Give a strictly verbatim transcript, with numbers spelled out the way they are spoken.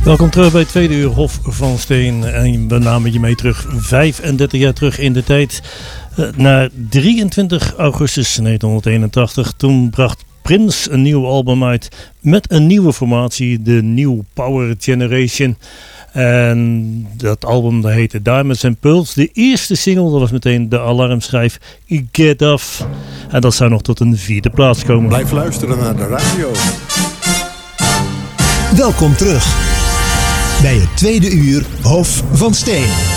Welkom terug bij het tweede uur Hof van Steen. En we namen je mee terug vijfendertig jaar terug in de tijd. Naar drieëntwintig augustus negentien eenentachtig. Toen bracht Prince een nieuw album uit met een nieuwe formatie, de New Power Generation. En dat album dat heette Diamonds and Pearls. De eerste single, dat was meteen de alarmschijf Get Off. En dat zou nog tot een vierde plaats komen. Blijf luisteren naar de radio. Welkom terug bij het tweede uur Hof van Steen.